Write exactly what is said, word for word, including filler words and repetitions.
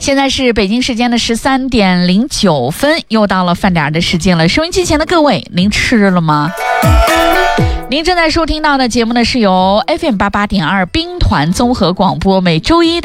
现在是北京时间的十三点零九分，又到了饭点的时间了。收音机前的各位，您吃了吗？您正在收听到的节目呢，是由 F M 八八点二兵团综合广播每周一